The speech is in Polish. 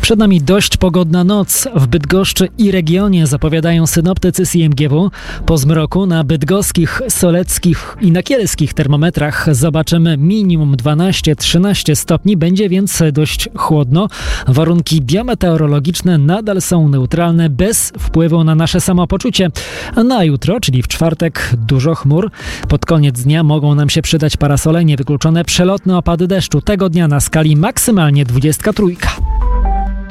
Przed nami dość pogodna noc. W Bydgoszczy i regionie zapowiadają synoptycy z IMGW. Po zmroku na bydgoskich, soleckich i nakielskich termometrach zobaczymy minimum 12-13 stopni. Będzie więc dość chłodno. Warunki biometeorologiczne nadal są neutralne, bez wpływu na nasze samopoczucie. Na jutro, czyli w czwartek, dużo chmur. Pod koniec dnia mogą nam się przydać parasole, niewykluczone przelotne opady deszczu. Tego dnia na skali maksymalnie 23.